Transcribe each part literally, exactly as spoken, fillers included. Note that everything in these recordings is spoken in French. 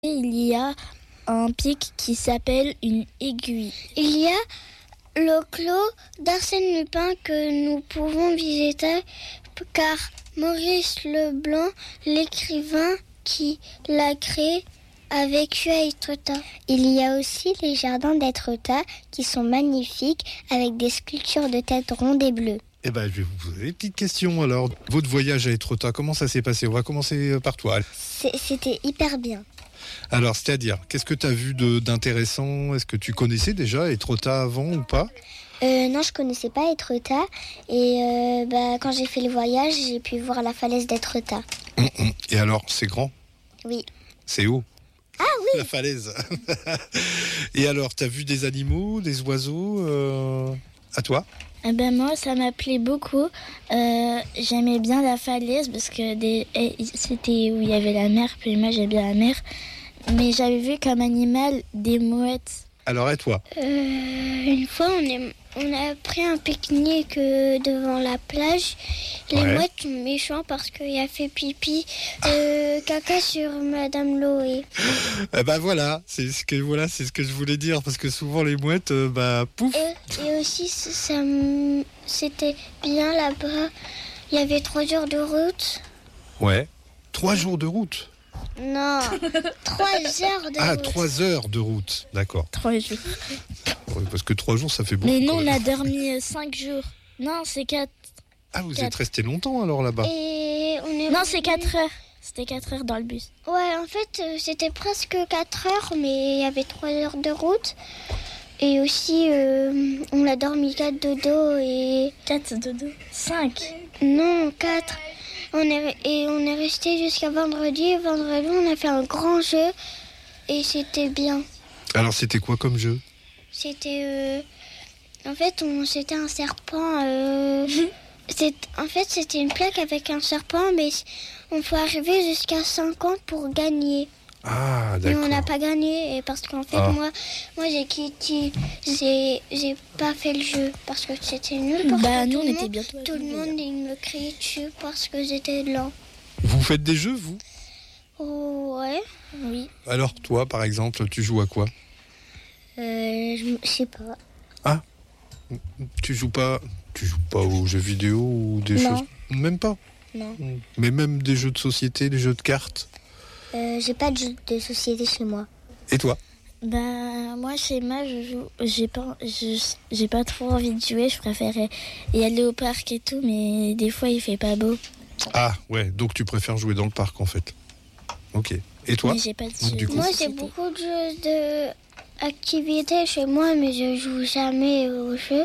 il y a un pic qui s'appelle une aiguille. Il y a le clos d'Arsène Lupin que nous pouvons visiter car Maurice Leblanc, l'écrivain qui l'a créé, a vécu à Étretat. Il y a aussi les jardins d'Étretat qui sont magnifiques avec des sculptures de têtes rondes et bleues. Eh ben, je vais vous poser des petites questions alors. Votre voyage à Étretat, comment ça s'est passé? On va commencer par toi. C'est, c'était hyper bien. Alors, c'est-à-dire, qu'est-ce que tu as vu de, d'intéressant? Est-ce que tu connaissais déjà Étretat avant ou pas? euh, Non, je connaissais pas Étretat. Et euh, bah, quand j'ai fait le voyage, j'ai pu voir la falaise d'Étretat. Hum, hum. Et alors, c'est grand? Oui. C'est haut? Ah oui. La falaise. Et alors, tu as vu des animaux, des oiseaux euh... À toi? Eh ben moi, ça m'appelait beaucoup. Euh, j'aimais bien la falaise parce que des, c'était où il y avait la mer. Puis moi, j'aimais bien la mer. Mais j'avais vu comme animal des mouettes. Alors, et toi? euh, Une fois, on, est, on a pris un pique-nique euh, devant la plage. Les Ouais. mouettes sont méchants parce qu'il a fait pipi, euh, caca sur Madame Loé. Eh ben voilà, c'est ce que voilà, c'est ce que je voulais dire parce que souvent les mouettes, euh, bah pouf. Et, et aussi, ça, c'était bien là-bas. Il y avait trois heures de route. Ouais. Trois jours de route. Non, trois heures de Ah, route. trois heures de route. D'accord. Trois jours. Ouais, parce que trois jours, ça fait beaucoup. Mais nous, quand on même. a dormi euh, cinq jours. Non, c'est quatre. Ah, vous quatre. êtes resté longtemps alors là-bas. Et on est Non, revenu- c'est quatre heures. C'était quatre heures dans le bus. Ouais, en fait, euh, c'était presque quatre heures, mais il y avait trois heures de route. Et aussi, euh, on a dormi quatre dodo et... Quatre dodo. Cinq. Non, quatre. On est, et on est resté jusqu'à vendredi. Et vendredi, on a fait un grand jeu. Et c'était bien. Alors c'était quoi comme jeu? C'était... euh, en fait, on, c'était un serpent... euh, c'est, en fait, c'était une plaque avec un serpent, mais on peut arriver jusqu'à cinquante pour gagner. Ah, Mais d'accord. on n'a pas gagné et parce qu'en fait Ah. moi moi j'ai quitté, j'ai j'ai pas fait le jeu parce que c'était nul. Parce Bah, que nous, tout on le était monde, bientôt tout le arrivés. monde il me criait dessus parce que j'étais lent. Vous faites des jeux vous? Oh, ouais. Oui. Alors toi par exemple, tu joues à quoi? Euh, je je sais pas. Ah, tu joues pas, tu joues pas aux jeux vidéo ou des Non. choses? Même pas. Non. Mais même des jeux de société, des jeux de cartes. Euh, j'ai pas de jeu de société chez moi. Et toi? Bah, moi, chez moi, je joue. J'ai pas, je- j'ai pas trop envie de jouer. Je préférais y aller au parc et tout, mais des fois, il fait pas beau. Ah ouais, donc tu préfères jouer dans le parc en fait. Ok. Et toi? Mais j'ai pas de Donc, jeu du de coup- Moi j'ai société. beaucoup de jeux de activités chez moi mais je joue jamais aux jeux.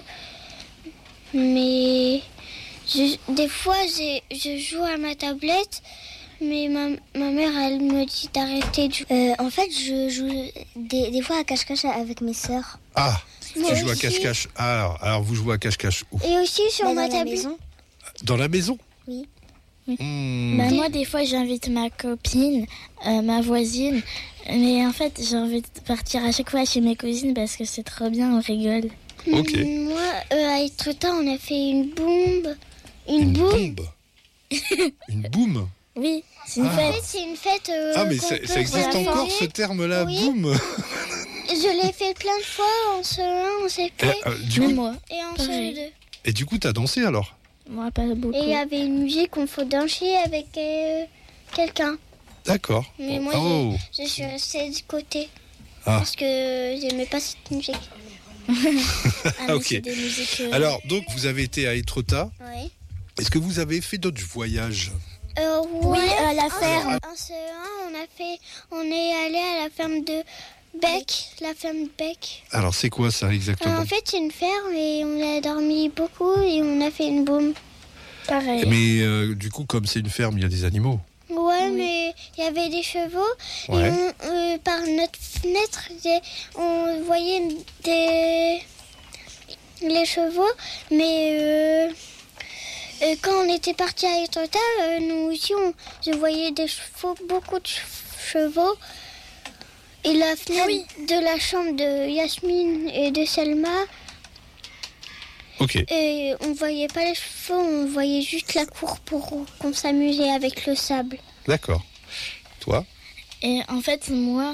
Mais je- des fois j'ai, je joue à ma tablette. Mais ma, ma mère, elle me dit d'arrêter de jouer. Euh, en fait, je joue des, des fois à cache-cache avec mes sœurs. Ah, Moi tu joues à aussi. cache-cache. Ah, alors, alors vous jouez à cache-cache où? Et aussi sur Bah, ma dans la tablette. maison. Dans la maison? Oui. Hmm. Bah, moi, des fois, j'invite ma copine, euh, ma voisine. Mais en fait, j'ai envie de partir à chaque fois chez mes cousines parce que c'est trop bien, on rigole. Ok. Mm, Moi, euh, à Étretat, on a fait une bombe. Une, Une boum. bombe. Une boum. Oui, c'est une Ah. En fête. fait, c'est une fête. euh, Ah mais qu'on ça, peut ça existe faire encore manger. ce terme-là, Oui. boum. Je l'ai fait plein de fois en C E un, en C Et, P euh, du Mais coup, moi, et en pareil. C E deux. et du coup, t'as dansé alors? moi, pas beaucoup. Et il y avait une musique qu'on faut danser avec euh, quelqu'un. D'accord. Mais moi, oh. je suis restée de côté. Ah. Parce que j'aimais pas cette musique. Ah, mais ok. c'est des musiques, euh, Alors, donc, vous avez été à Étretat. Ouais. Est-ce que vous avez fait d'autres voyages? Euh, Oui, ouais, à la en- ferme. En C E un, on a fait, on est allé à la ferme de Bec, la ferme de Bec. Alors, c'est quoi ça Euh, exactement? en fait, c'est une ferme et on a dormi beaucoup et on a fait une bombe. pareil. Mais euh, du coup, comme c'est une ferme, il y a des animaux. Ouais, mais il y avait des chevaux Ouais. et on, euh, par notre fenêtre, j'ai- on voyait des les chevaux, mais euh, euh, quand on était parti à Étretat, euh, nous aussi, on, je voyais des chevaux, beaucoup de chevaux. Et la fenêtre de la chambre de Yasmine et de Selma, Ok. et on voyait pas les chevaux, on voyait juste la cour pour qu'on s'amusait avec le sable. D'accord. Toi? Et en fait, moi,